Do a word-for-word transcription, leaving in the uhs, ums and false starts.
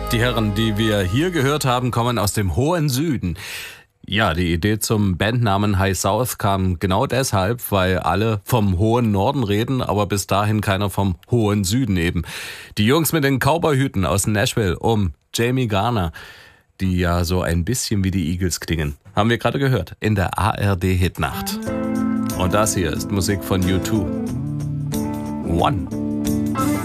Die Herren, die wir hier gehört haben, kommen aus dem hohen Süden. Ja, die Idee zum Bandnamen High South kam genau deshalb, weil alle vom hohen Norden reden, aber bis dahin keiner vom hohen Süden eben. Die Jungs mit den Cowboyhüten aus Nashville um Jamie Garner, die ja so ein bisschen wie die Eagles klingen, haben wir gerade gehört in der A R D Hitnacht. Und das hier ist Musik von U zwei. One.